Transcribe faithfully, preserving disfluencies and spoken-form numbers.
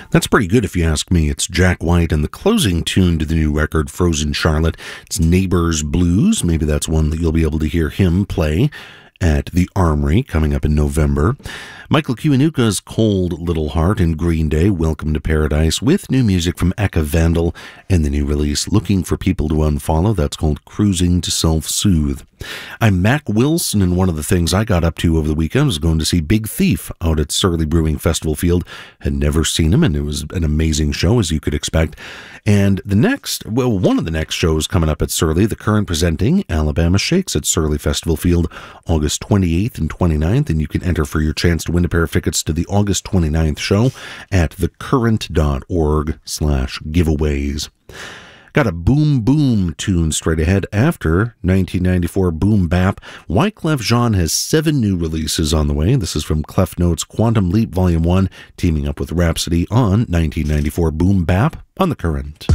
That's pretty good if you ask me. It's Jack White and the closing tune to the new record, Frozen Charlotte. It's Neighbors Blues. Maybe that's one that you'll be able to hear him play at the Armory coming up in November. Michael Kiwanuka's Cold Little Heart and Green Day, Welcome to Paradise, with new music from Eka Vandal and the new release, Looking for People to Unfollow. That's called Cruising to Self-Soothe. I'm Mac Wilson, and one of the things I got up to over the weekend was going to see Big Thief out at Surly Brewing Festival Field. Had never seen him, and it was an amazing show, as you could expect. And the next, well, one of the next shows coming up at Surly, the current presenting, Alabama Shakes at Surly Festival Field, August twenty-eighth and twenty-ninth, and you can enter for your chance to win a pair of tickets to the August twenty-ninth show at thecurrent.org slash giveaways. Got a Boom Boom tune straight ahead after nineteen ninety-four Boom Bap. Wyclef Jean has seven new releases on the way. This is from Clef Note's Quantum Leap Volume one, teaming up with Rhapsody on nineteen ninety-four Boom Bap on The Current.